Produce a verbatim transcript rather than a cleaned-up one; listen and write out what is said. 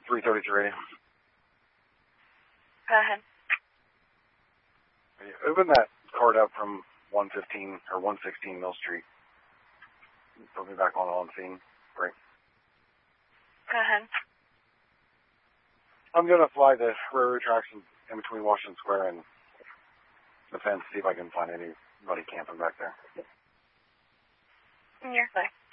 three thirty-three. Go ahead. Open that card up from one fifteen or one sixteen Mill Street. Put me back on on scene. Great. Go ahead. I'm going to fly the railroad tracks in, in between Washington Square and the fence, see if I can find anybody camping back there. You're fine.